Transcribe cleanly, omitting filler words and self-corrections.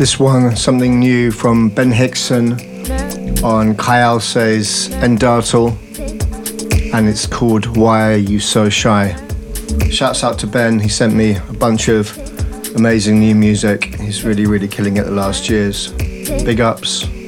This one, something new from Ben Hickson on Kayalse's Endartal, and it's called Why Are You So Shy? Shouts out to Ben, he sent me a bunch of amazing new music. He's really, really killing it the last years. Big ups.